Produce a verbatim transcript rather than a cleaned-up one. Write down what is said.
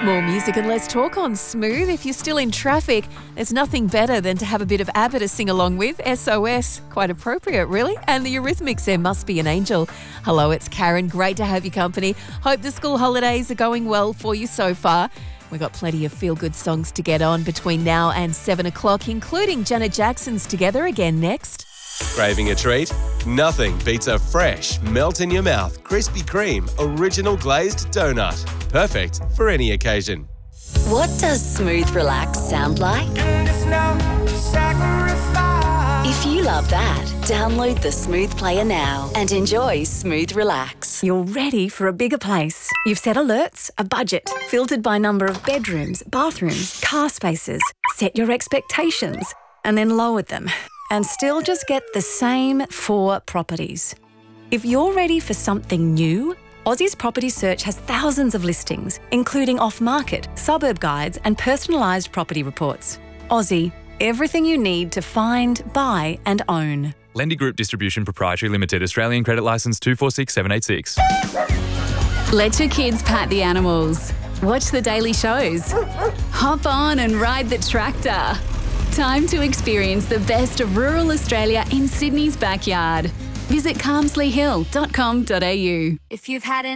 More music and less talk on Smooth. If you're still in traffic, there's nothing better than to have a bit of ABBA to sing along with. S O S, quite appropriate, really. And the Eurythmics, There Must Be an Angel. Hello, it's Karen. Great to have your company. Hope the school holidays are going well for you so far. We've got plenty of feel-good songs to get on between now and seven o'clock, including Janet Jackson's Together Again next. Craving a treat? Nothing beats a fresh, melt-in-your-mouth Krispy Kreme original glazed donut. Perfect for any occasion. What does Smooth Relax sound like? If you love that, download the Smooth Player now and enjoy Smooth Relax. You're ready for a bigger place. You've set alerts, a budget, filtered by number of bedrooms, bathrooms, car spaces, set your expectations, and then lowered them, and still just get the same four properties. If you're ready for something new, Aussie's Property Search has thousands of listings, including off-market, suburb guides and personalised property reports. Aussie, everything you need to find, buy and own. Lendy Group Distribution Proprietary Limited, Australian Credit Licence two four six seven eight six. Let your kids pat the animals. Watch the daily shows. Hop on and ride the tractor. Time to experience the best of rural Australia in Sydney's backyard. Visit calmsley hill dot com dot a u. If you've had an